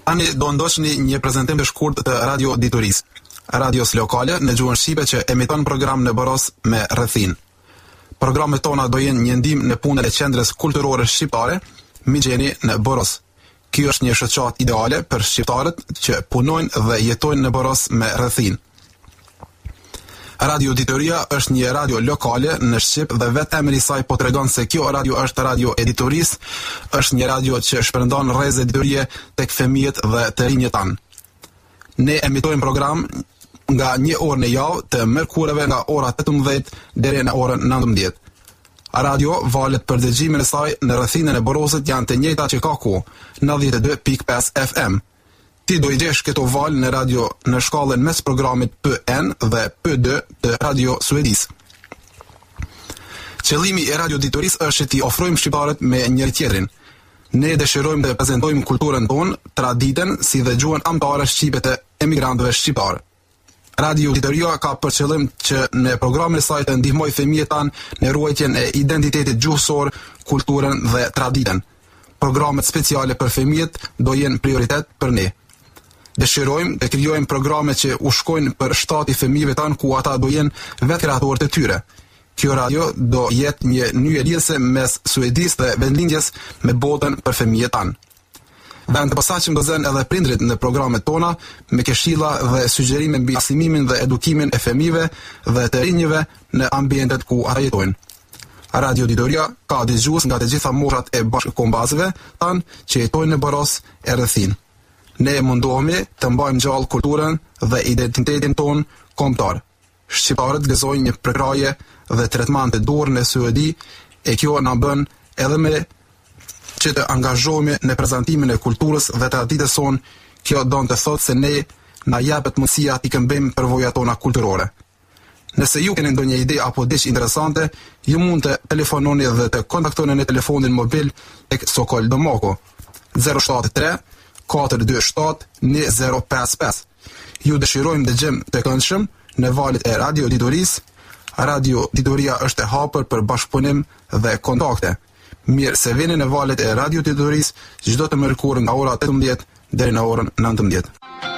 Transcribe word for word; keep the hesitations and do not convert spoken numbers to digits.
Tani do ndoshni një prezantim të shkurt të Radio Ditorisë, radios lokale në gjuhën shqipe që emiton program në Boros me rrethin. Programet tona do jenë një ndihmë në punën e qendrës kulturore shqiptare, Migjeni në Boros. Ky është një shoqat ideale për shqiptarët që punojnë dhe jetojnë në Boros me rrethin. Radio Ditoria është një radio lokale në Shqip dhe vetë emri i saj po tregon se kjo radio është radio editoris, është një radio që shpërndan rreze editorie tek fëmijët dhe të rinjët tanë. Ne emitojmë program nga një orë në javë të mërkureve nga ora tetëmbëdhjetë deri në orën nëntëmbëdhjetë. Radio valet për dëgjimin e saj në rrethinën e Borosit janë të njëjta që ka ku, nëntëdhjetë e dy pikë pesë F M. Ti do i gjesh këto val në radio në shkallën mes programit P N dhe P D të Radio Suedis. Qëllimi i Radio Ditoris është që ti ofrojmë shqiptarët me njëri tjetrin. Ne dëshirojmë të prezantojmë kulturën tonë, traditën si dhe gjuhën amtare shqipe të emigrantëve shqiptarë. Radio Ditoria ka për qëllim që në programin e saj të ndihmojë fëmijët tanë në ruajtjen e identitetit gjuhësor, kulturën dhe traditën. Programet speciale për fëmijët do jenë prioritet për ne. Dëshirojmë të krijojmë programe që u shkojnë për shtati fëmijëve tanë ku ata do jenë vetë kreatorët e tyre. Kjo radio do jetë një nyje lidhëse mes Suedisë dhe vendlindjes me botën për fëmijët tanë. Vend të posaçëm do zënë edhe prindrit në programet tona me këshilla dhe sugjerime mbi arsimimin dhe edukimin e fëmijëve dhe të rinjve në ambientet ku ata jetojnë. Radio Ditoria ka dëgjues nga të gjitha moshat e bashkëkombëtarëve tanë që jetojnë në Boros e rrethin. Ne mundohemi të mbajmë gjallë kulturën dhe identitetin ton kombëtar. Shqiptarët gëzojnë një përkraje dhe tretman të dorë në Suedi e kjo na bën edhe me që të angazhohemi në prezantimin e kulturës dhe traditës sonë. Kjo don të thotë se ne na japet mundësia t'i këmbejmë përvojat tona kulturore. Nëse ju keni ndonjë ide apo diçka interesante, ju mund të telefononi dhe të kontaktoni në telefonin mobil tek Sokol Domoko zero shtat tre katër dy shtat një zero pesë pesë. Ju dëshirojmë dëgjem të këndshëm në valët e Radio Ditoris. Radio Ditoria është e hapur për bashkëpunim dhe kontakte. Mirë se vini në valët e Radio Ditoris çdo të mërkurë nga ora tetëmbëdhjetë deri në orën nëntëmbëdhjetë.